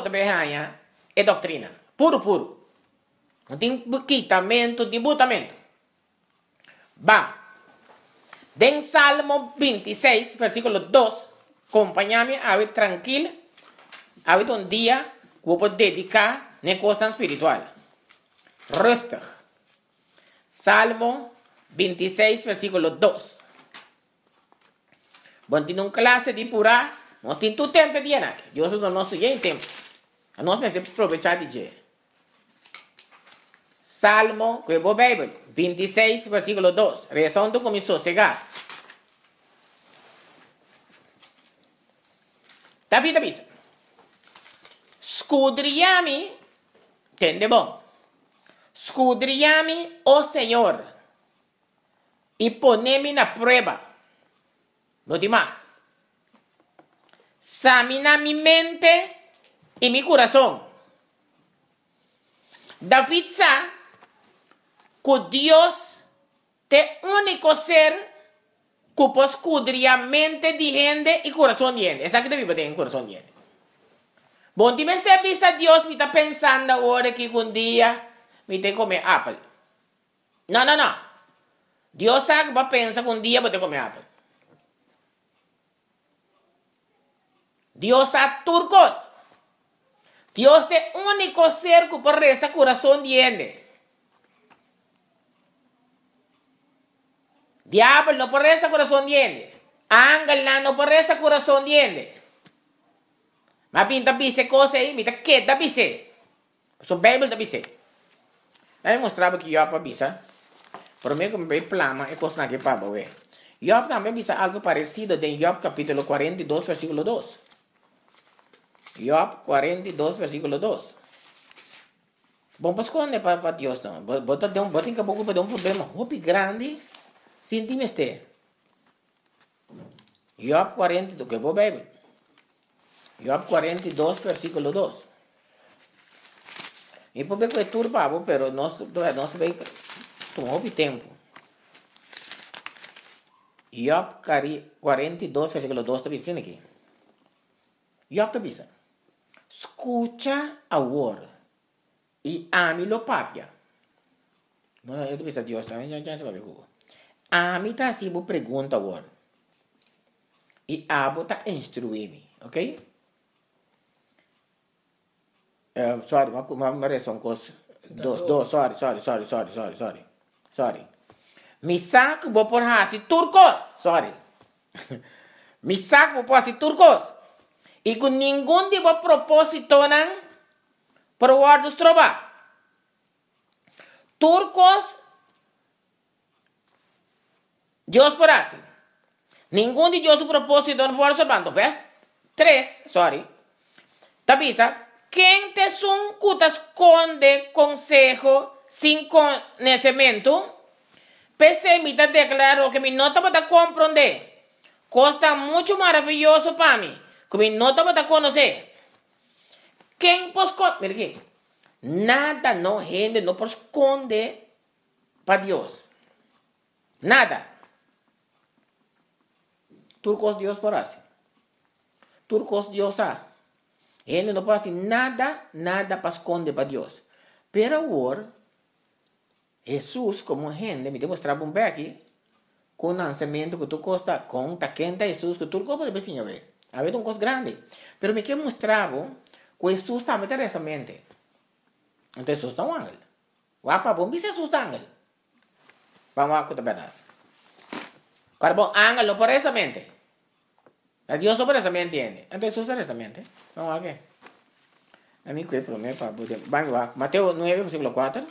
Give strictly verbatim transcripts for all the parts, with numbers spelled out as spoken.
bota behanha é doutrina. Puro, puro. Não tem quitamento, não tem botamento. Vamos. Den Salmo vinte e seis, versículo dois. Acompanha-me, a ver tranquilo. A ver um dia, vou poder dedicar na coisa espiritual. Rustig. Salmo vinte e seis, versículo dois. Bom, tem uma classe de pura, nós temos todo tempo de anar. Deus não nos tem tempo. Nós precisamos aproveitar de dia. Salmo, que é a Bíblia, vinte e seis, versículo dois. Reação do começou a chegar. Davi, Davi. Escudriame, entende bom? Escudriame, ó Senhor, e poneme na prova. No demais. Examina mi mente e mi coração. David sabe que Deus é o único ser que pode escudriar a mente de gente e coração de gente. Essa que David tem coração de gente. Bom, se você está vista Deus, me está pensando agora que um dia me tem que comer apple. Não, não, não. Deus sabe que pensa que um dia vou ter que comer apple. Deus sabe turcos. Deus é o único ser que pode rezar coração de gente. Diablo não pode rezar coração de gente. Ángel não pode rezar coração de gente. Mas pinta bise coisa aí, me tá quieta bise. So Bíblia da bise. Eu mostrava que eu para bisa. Por mim que me veio plama é coisa que para ver. Job também bisa algo parecido em Job capítulo quarenta e dois, versículo dois. Job quarenta e dois, versículo dois. Bom, pues esconde para Deus não. Bota de um, bota em caboclo para um problema. Hopi grande. Sintime este. Job quarenta e dois, que é a Bíblia. Job quarenta e dois, versículo dois. E por bem que é turbado, pero nós nós vai tomar tempo. Job quarenta e dois, versículo dois está dizendo aqui. Job está dizendo: escucha agora e ame-lo papia. Não, eu estou dizendo Deus, já já se vai ver. Ame tá assim, vou pergunta agora. E abo tá instruir-me, ok? Uh, sorry, uma, uma, uma reação coisa. Dos, dos, sorry, sorry, sorry, sorry, sorry, sorry. Sorry. Mi saco vou por hasi turcos. Sorry. Mi saco vou por hasi turcos. E com nenhum tipo de propósito não para o ar dos trova. Turcos Deus por assim. Nenhum de Deus o propósito não pode observar. Verso três, sorry. Tabisa. Quem te son que te esconde consejo sin conhecimento, pensei me te declaro que mi nota para compreender. Costa muito maravilhoso para mim, que mi nota para conocer. Quem pode esconder? Mira aqui. Nada não gente não pode esconder para Deus. Nada. Turcos Deus por assim. Turcos Deus sabe. Ele não pode fazer nada, nada para esconder para Deus. Pero agora, Jesus, como gente, me demonstrava um pouco aqui, com o lançamento que tu costa, com a quenta Jesus, que tu pode ver, a ver. A ver, um coisa grande. Pero me quer mostrar que Jesus também tem essa mente. Então, Jesus é um ángel. O apa bom, diz Jesus é ángel. Vamos lá, com a verdade. Agora, bom, ángel não por essa mente. Dios sobre esa mente entiende. Entonces usa esa mente. Vamos a ver. A mí que promete para poder. Vamos a Mateo nueve, versículo cuatro.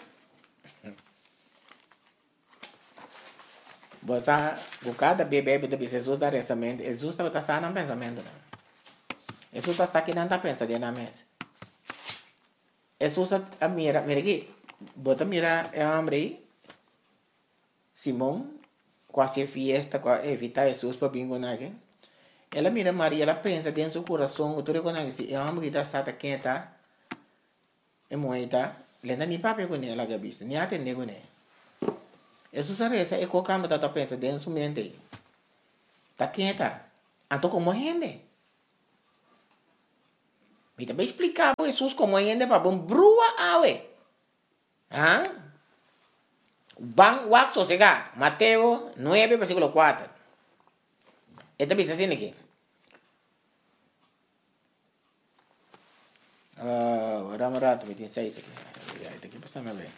Você buscar da Bíblia de Jesus da essa mente. Jesus está sano no pensamento. Jesus está aqui não está pensando na mesa. Jesus a mira, mira aqui. Bota mira é homem aí. Simão quase fiesta, quase evita Jesus para bingo aqui. Ela mira Maria, ela pensa dentro do coração, tu reconhece, é uma que está sata quieta, é moeda, lenda nem papel com ela cabeça, nem atende com ela. Isso sabe essa é qualquer coisa que pensa dentro do mente, tá quieta, então como gente, Me também explicava Jesus como ainda para bom brua awe. Ah? Bang wak sosega. Mateo nueve versículo cuatro. Esta bisa assim aqui. Uh, Vamos rato, vinte e seis aqui. Tem que passar mais bem.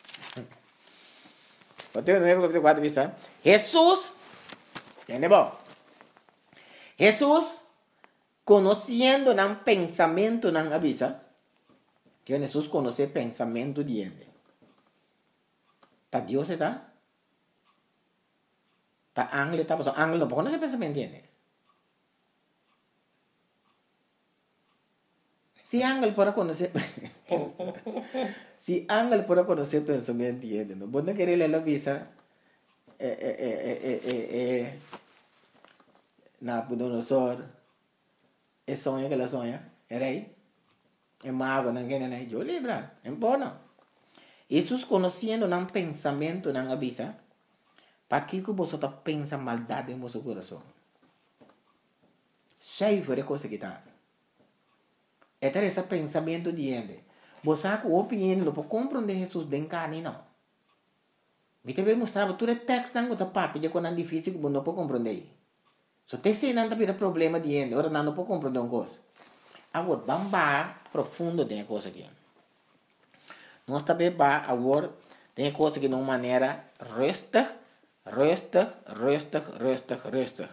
Mateo nueve versículo cuatro bisa. Jesus, entendeu? Jesus conhecendo um pensamento não avisa. Que Jesus conhece pensamento de ele. Para Deus está? Para ángel está? Porque ángel não pode conhecer pensamento de ele. Se ángel pode conhecer... se ángel pode conhecer pensamento de ele, não pode querer ler a visa... É, é, é, é, é, é... Nabucodonosor... É sonho que ela sonha? É rei? É mago, não quer nem eu lembra, é bom não. Jesus conhecendo um pensamento não avisa, para que que você pensa maldade em seu coração? Cheio de coisa que está. É ter esse pensamento de ele. Você que o opinião não pode compreender Jesus de carne não. Me também mostrava todo o texto não está papo, já quando é difícil que você não pode compreender. So te sei não tem problema de ele, ora não pode compreender uma coisa. Agora, vamos bar profundo tem coisa aqui. Nós também bar agora tem coisa que de uma maneira resta, resta, resta, resta, resta.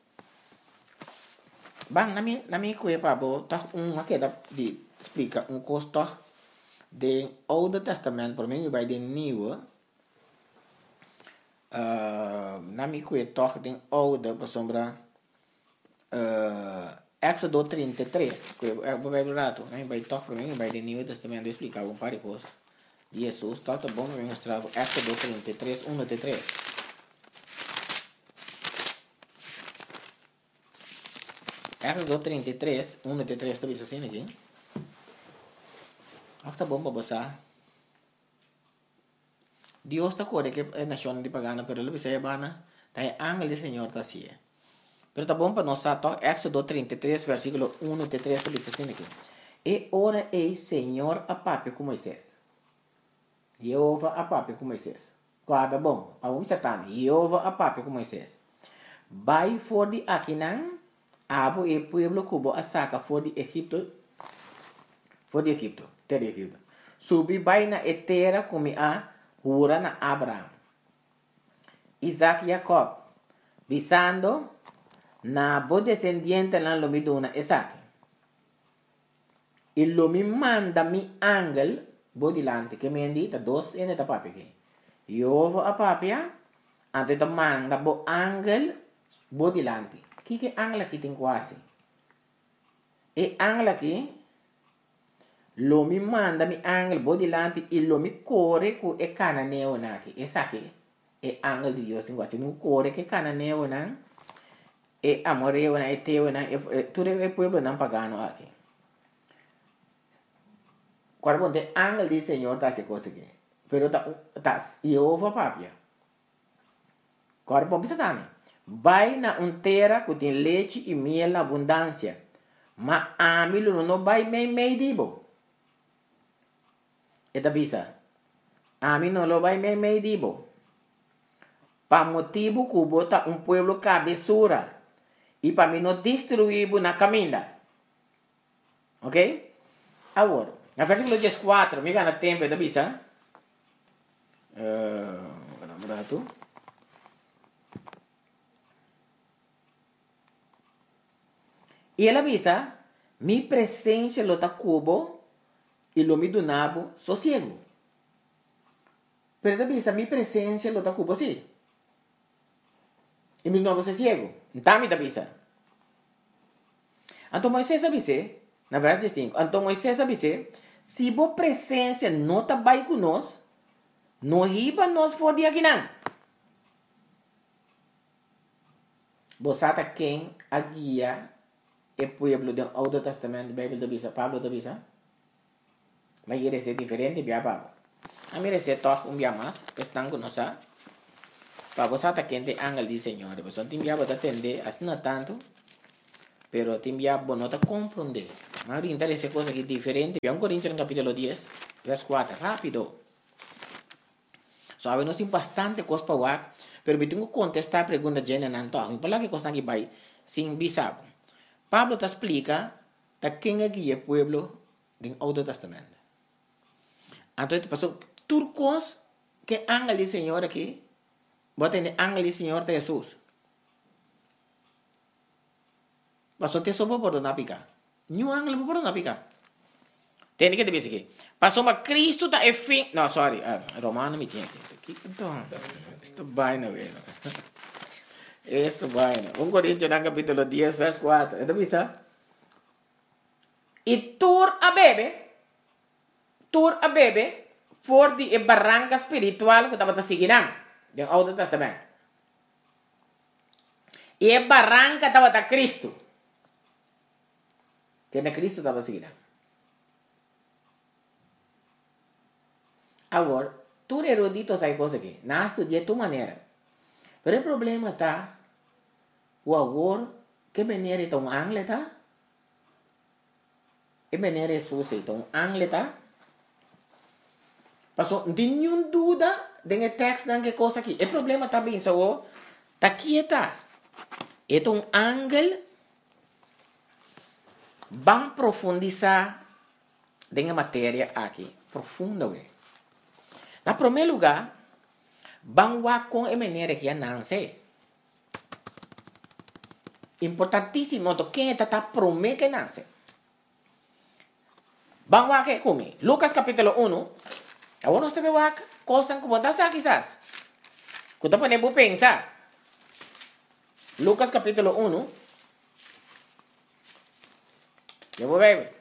Bang, na minha, na minha coisa para bo, tá um aqui da de explica um costo de Old Testament, por mim vai de New. Uh, na minha coisa toque de Old para sombra uh, Éxodo trinta e três, que é o Bíblia rato, né? Vai tocar para mim, vai de New Testamento explicar um par de coisas de Jesus, tá bom, vai mostrar Éxodo trinta e três, um até três. Éxodo trinta e três, um até três, tá vendo assim aqui? Ah, tá bom para você. Deus está corre que é nação de pagana, pero ele vai bana, tá é ángel do Senhor tá assim. Pero tá bom para nós tá Éxodo trinta e três, versículo um até três, tá vendo assim aqui? E ora ei Senhor a papo com Moisés. Jeová a papo com Moisés. Guarda bom, para um satã, Jeová a papo com Moisés. Vai for de Aquinan, abo e pueblo cubo a saca for de Egipto, for de Egipto, ter Egipto. Subi vai na etera como a Hura na Abraham, Isaac e Jacob, visando na bo descendiente na lomiduna Isaac. E lo mi manda mi angel bo dilante, che mi indita dos ene da papi che. Io a papia, ante da manda bo angel bo dilante. Chi che angela chi tin quasi. E angela chi lo mi manda mi angel bo dilante e lo mi core cu e cananeo naki. E sa che e angel di Dio sin quasi un core che cananeo na e amoreo na e teo na e tu deve pueblo nan pagano aqui. Quando tem angel di Senhor tá se coisa aqui. Pero tá tá Jeová papia. Agora bom bisa também. Vai na um terra que tem leite e miel na abundância. Mas a mim não vai mei mei dibo. Eta bisa. A mim não lo vai mei mei dibo. Pa motivo que bota um pueblo cabeçura. E para mim não destruir na caminha. Ok? Agora, no versículo quatro, me gana tempo da bisa. Uh, rato. E ela avisa, mi presença lo ta cubo e lo mi donavo sossego. Pero ela avisa, mi presença lo ta cubo sim. E mi donavo sossego. Então me avisa. Então Moisés avisa, na verdade cinco, então Moisés avisa, se a presença não está bem conosco, não riba nós for de aqui não. Você está quem a guia o pueblo do Old Testamento, Bíblia da Bisa, Pablo da Bisa. Mas ele é diferente de Pablo. A mim é toque um dia mais, estão conosco. Para você está quem tem angel de Senhor, você tem que atender, assim não tanto. pero te envía bonota comprender. Mas interesa cosa que es diferente. Vean Corintios en capítulo diez, verso cuatro, rápido. Sabe, nós temos bastante coisa para falar, pero eu tenho que contestar a pergunta de Jana Nanto. Por lá que coisa aqui vai, sem bisabo. Pablo te explica da quem é que é o povo do Alto Testamento. Então, passou turcos que ángel do Senhor aqui, bota em ángel do Senhor de Jesus. Passou te sopa por não picar. Nenhum ángel por não picar. Tem que dizer aqui. Passou uma Cristo da é fim. Não, sorry. Uh, Romano me tinha. Então, isto vai não é. Isto vai não. um Coríntios no capítulo dez, verso quatro. É da visa? E tur a bebe. Tur a bebe. For de barranca espiritual que estava seguindo. Do Alto Testamento. E a barranca estava da Cristo. Que na Cristo estava seguindo. Agora, tu erudito sai coisa aqui. Não estudia de tua maneira. Mas o problema está, o agora, que maneira é um angle, tá? Que maneira é sua, então, angle, tá? Passou, não tem nenhuma dúvida de texto não que coisa aqui. O problema está bem, só, tá aqui, tá? É um angle, vamos profundizar na matéria aqui. Profunda, ué. Na primeiro lugar, vamos com a maneira que não sei. Importantíssimo, quem está prometendo que não sei. Vamos aqui comigo. Lucas capítulo um. Agora nós temos que coisas que você aqui, quizás. Que você pode pensar. Lucas capítulo um. Eu vou ver.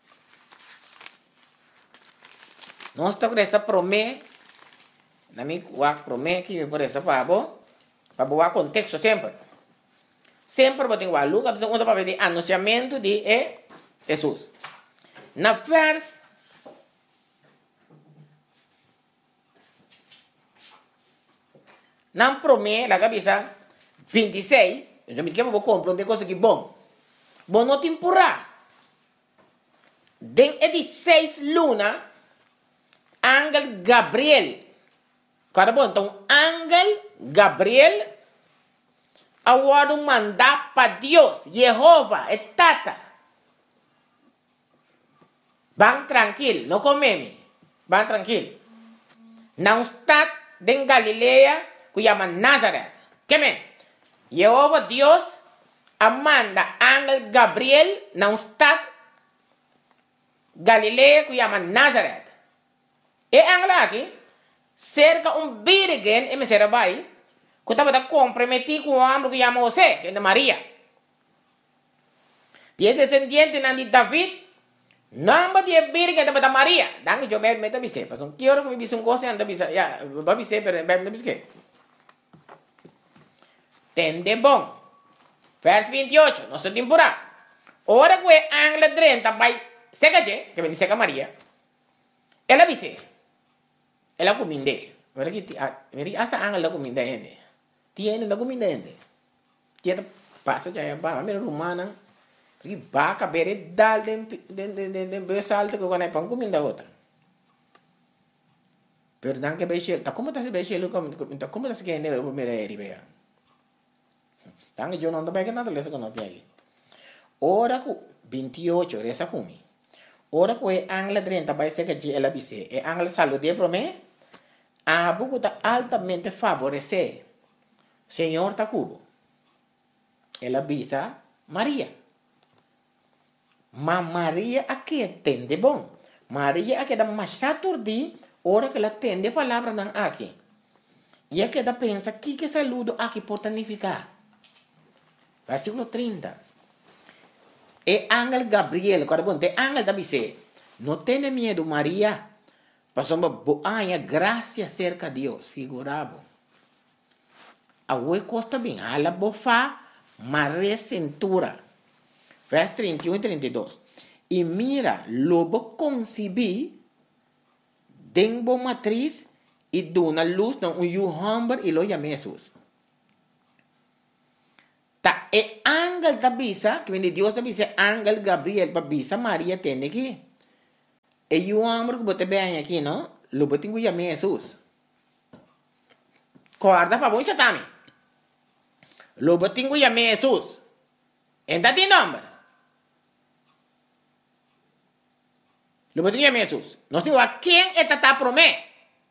Nós estamos com essa promessa. Na minha promessa que por essa para para boa contexto sempre. Sempre vou ter que Lucas onde para ver anunciamento de Jesus. Na vers na promessa la cabeça vinte e seis, eu me quero compreender coisa que bom. Bom não temporada. Den é de seis luna, Ángel Gabriel. Cara bom, então, Ángel Gabriel, agora mandar para Deus, Jeová, é tata. Vão tranquilo, não comeme. Vão tranquilo. Não está em Galileia, que chama Nazaré. Que men? Jeová Deus, amanda Ángel Gabriel, não está Galileia, que chama Nazaré. E Ángel aqui, cerca um virgem, e me será vai, que estava comprometido com o homem que chama José, que é de Maria. E é descendente de David, não de virgem estava da Maria. Dangue eu bebe meta bise, mas não quero que me bise um coisa anda bise, já, vai bise, pero bebe meta bise. Tende bom. Verso vinte e oito, nossa temporada. Ora que o Ángel treinta vai seca que vem seca Maria. Ela bise. Ela cominde. Ora que meri hasta Ángel da cominde ende. Tiene da cominde ende. Tiene passa já ba, mero romana. Porque vaca bere dal den den den den den besalto que quando é pão cominde outra. Perdão que beixe, tá como tá se beixe lu como tá como tá se que ende o mereri bea. Tangue eu não tô bem que nada lesa que não tem aí. Ora que vinte e oito resa comi. Ora que o Ángel treinta vai ser que ela bise. E Ángel salude para mim. A buco está altamente favorecer. Senhor está cubo. Ela bisa Maria. Mas Maria aqui entende bom. Maria aqui dá mais saturdi, ora que ela entende a palavra não aqui. E aqui dá pensa que que saludo aqui pode significar. Versículo trinta. E Ángel Gabriel, quando bom, te Ángel da bise. Não tenha medo, Maria. Passou uma boa graça cerca de Deus, figurado. A oi costa bem, a la bofa, Maria cintura. Verso trinta e um e trinta e dois. E mira, lobo concebi, denbo matriz, e dona luz, não, um yuhamber, e lo chama Jesus. Ta e angel da bisa, quindi Dio da bisa angel Gabriel pa bisa Maria tende aqui. E o amor que bote bem aqui, não? Lo bote em Jesus. Corda pa voi satami. Lo bote em Jesus. Entra ti nombre. Lo bote em Jesus. Nós digo a quem é tata promé.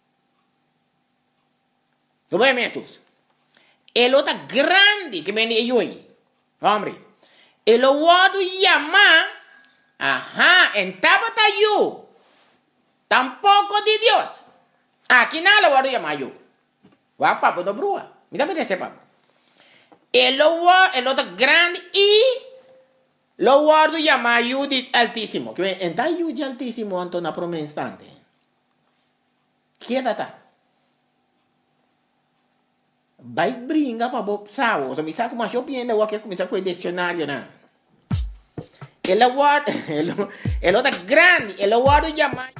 Lo bote em Jesus. El otro grande que viene yo ahí. Hombre. El otro llama. Ajá. En tabata yo. Tampoco de Dios. Aquí nada lo voy a llamar yo. Va papo do brua. Mira me dice papo. El otro, el otro grande y lo guardo llama yo de altísimo. Que en ta yo de altísimo ante una promesa instante. ¿Qué data? Vai brinca para bo sawo so mi sa kuma show pienda wa ke comienza con el diccionario na el award el el otro grande el award llama